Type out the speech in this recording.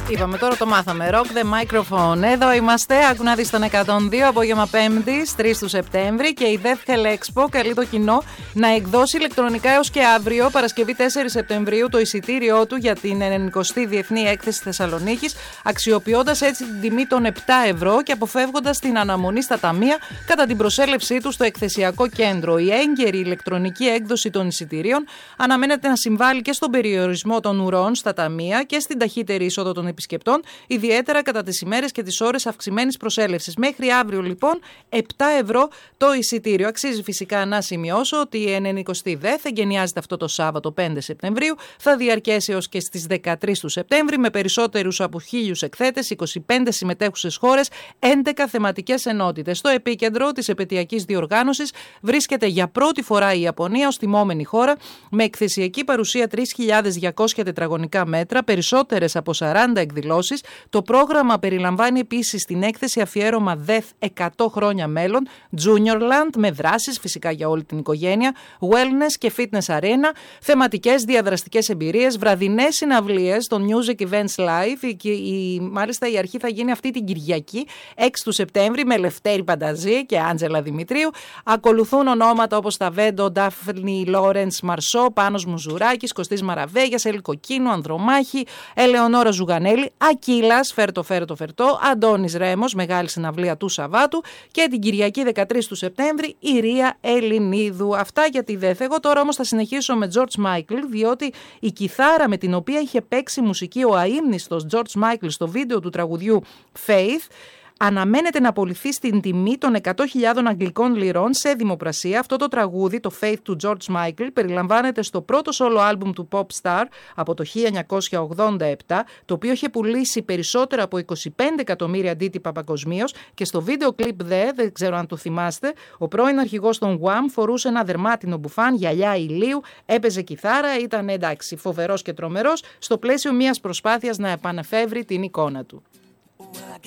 Είπαμε, τώρα το μάθαμε. Rock the microphone. Εδώ είμαστε. Άκου να δεις τον 102, απόγευμα 5η, 3 του Σεπτέμβρη. Και η Death Hell Expo καλεί το κοινό να εκδώσει ηλεκτρονικά έως και αύριο, Παρασκευή 4 Σεπτεμβρίου, το εισιτήριό του για την 90η Διεθνή Έκθεση Θεσσαλονίκης, αξιοποιώντας έτσι την τιμή των 7 ευρώ και αποφεύγοντας την αναμονή στα ταμεία κατά την προσέλευσή του στο εκθεσιακό κέντρο. Η έγκαιρη ηλεκτρονική έκδοση των εισιτηρίων αναμένεται να συμβάλλει και στον περιορισμό των ουρών στα ταμεία και στην ταχύτερη είσοδο των επισκεπτών, ιδιαίτερα κατά τις ημέρες και τις ώρες αυξημένης προσέλευσης. Μέχρι αύριο, λοιπόν, 7 ευρώ το εισιτήριο. Αξίζει φυσικά να σημειώσω ότι η 90η ΔΕΘ εγκαινιάζεται αυτό το Σάββατο 5 Σεπτεμβρίου, θα διαρκέσει έως και στις 13 του Σεπτέμβρη, με περισσότερους από 1.000 εκθέτες, 25 συμμετέχουσες χώρες, 11 θεματικές ενότητες. Στο επίκεντρο της επετειακής διοργάνωσης βρίσκεται για πρώτη φορά η Ιαπωνία ως τιμόμενη χώρα, με εκθεσιακή παρουσία 3.200 τετραγωνικά μέτρα, περισσότερες από 40 εκδηλώσεις. Το πρόγραμμα περιλαμβάνει επίσης την έκθεση αφιέρωμα ΔΕΘ 100 χρόνια μέλλον, Juniorland, με δράσεις φυσικά για όλη την οικογένεια, wellness και fitness arena, θεματικές διαδραστικές εμπειρίες, βραδινές συναυλίες, το Music Events Live. Μάλιστα η αρχή θα γίνει αυτή την Κυριακή 6 του Σεπτέμβρη με Λευτέρη Πανταζή και Άντζελα Δημητρίου. Ακολουθούν ονόματα όπως Ταβέντο, Ντάφνη Λόρεντς Μαρσό, Πάνος Μουζουράκης, Κωστής Μαραβέγιας, Έλλη Κοκκίνου, Ανδρομάχη, Ελεονόρα Ζουγανέλη, Ακύλας, φέρτο, Αντώνης Ρέμος, μεγάλη συναυλία του Σαββάτου, και την Κυριακή 13 του Σεπτέμβρη η Ρία Ελληνίδου. Αυτά για τη ΔΕΘ. Εγώ τώρα όμως θα συνεχίσω με George Michael, διότι η κιθάρα με την οποία είχε παίξει μουσική ο αείμνηστος George Michael στο βίντεο του τραγουδιού Faith αναμένεται να απολυθεί στην τιμή των 100.000 αγγλικών λιρών σε δημοπρασία. Αυτό το τραγούδι, το Faith του George Michael, περιλαμβάνεται στο πρώτο solo άλμπουμ του Pop Star από το 1987, το οποίο είχε πουλήσει περισσότερα από 25 εκατομμύρια αντίτυπα παγκοσμίως, και στο βίντεο κλιπ δεν ξέρω αν το θυμάστε, ο πρώην αρχηγός των Wham φορούσε ένα δερμάτινο μπουφάν, γυαλιά ηλίου, έπαιζε κιθάρα, ήταν εντάξει φοβερός και τρομερός στο πλαίσιο μιας προσπάθειας να επανεφεύρει την εικόνα του.